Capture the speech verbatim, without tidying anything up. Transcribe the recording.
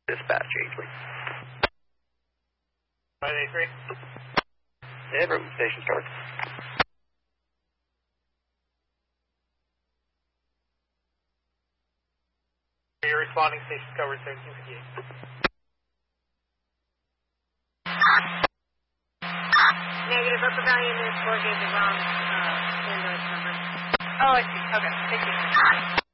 Dispatch, Ainsley. five eight three. Every station starts. You're responding, station covered seventeen fifty-eight. Negative, upper value in this four gauge is wrong. Uh, Android number. Oh, I see. Okay, thank you.